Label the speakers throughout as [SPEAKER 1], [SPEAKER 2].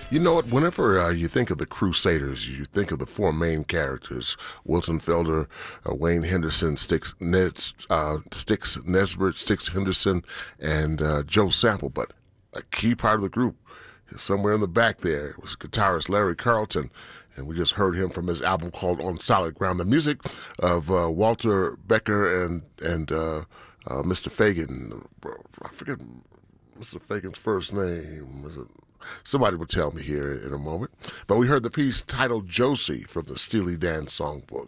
[SPEAKER 1] You know what? Whenever you think of the Crusaders, you think of the four main characters: Wilton Felder, Wayne Henderson, Sticks Nesbitt, Sticks Henderson, and Joe Sample. But a key part of the group, somewhere in the back there, was guitarist Larry Carlton, and we just heard him from his album called On Solid Ground. The music of Walter Becker and Mr. Fagan. I forget Mr. Fagan's first name. Was it? Somebody will tell me here in a moment. But we heard the piece titled Josie from the Steely Dan songbook.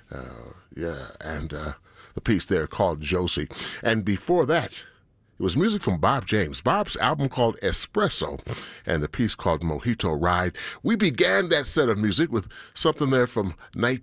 [SPEAKER 1] And the piece there called Josie. And before that, it was music from Bob James. Bob's album called Espresso and the piece called Mojito Ride. We began that set of music with something there from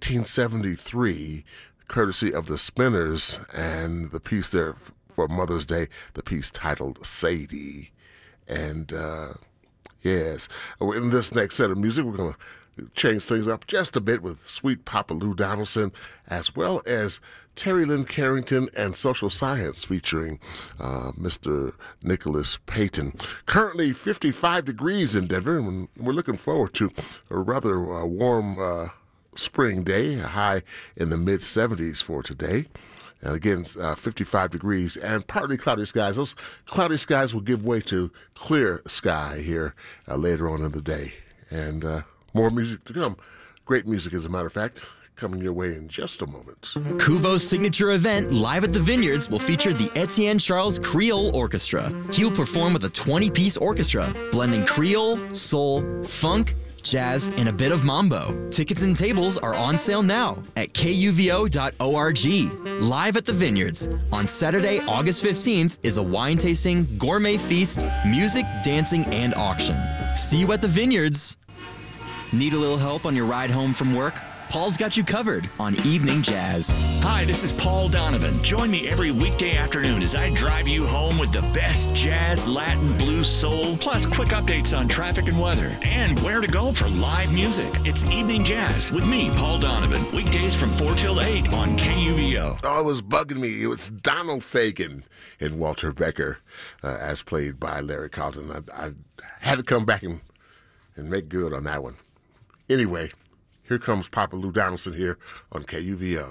[SPEAKER 1] 1973, courtesy of the Spinners, and the piece there for Mother's Day, the piece titled Sadie. And yes, in this next set of music, we're going to change things up just a bit with Sweet Papa Lou Donaldson, as well as Terry Lynn Carrington and Social Science featuring Mr. Nicholas Payton. Currently 55 degrees in Denver, and we're looking forward to a rather warm spring day, a high in the mid-70s for today. And again, 55 degrees and partly cloudy skies. Those cloudy skies will give way to clear sky here later on in the day. And more music to come. Great music, as a matter of fact, coming your way in just a moment.
[SPEAKER 2] Kuvo's signature event, Live at the Vineyards, will feature the Etienne Charles Creole Orchestra. He'll perform with a 20-piece orchestra, blending Creole, soul, funk, jazz, and a bit of mambo. Tickets and tables are on sale now at kuvo.org. Live at the Vineyards on Saturday, August 15th is a wine tasting, gourmet feast, music, dancing, and auction. See you at the Vineyards. Need a little help on your ride home from work? Paul's got you covered on Evening Jazz.
[SPEAKER 3] Hi, this is Paul Donovan. Join me every weekday afternoon as I drive you home with the best jazz, Latin, blues, soul, plus quick updates on traffic and weather, and where to go for live music. It's Evening Jazz with me, Paul Donovan, weekdays from 4 till 8 on KUVO.
[SPEAKER 1] Oh, it was bugging me. It was Donald Fagen and Walter Becker, as played by Larry Carlton. I had to come back and make good on that one. Anyway, here comes Papa Lou Donaldson here on KUVO.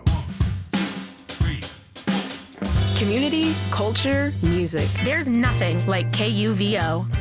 [SPEAKER 4] Community, culture, music. There's nothing like KUVO.